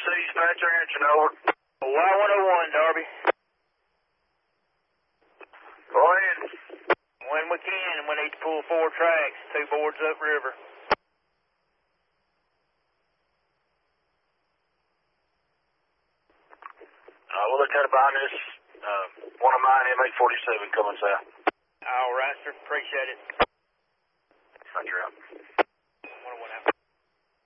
Dispatcher, answering over. Y101, Darby. Go ahead. When we can, we need to pull 4 tracks, 2 boards upriver. We'll look at it behind this. One of mine, M847, coming south. All right, sir. Appreciate it. Roger out.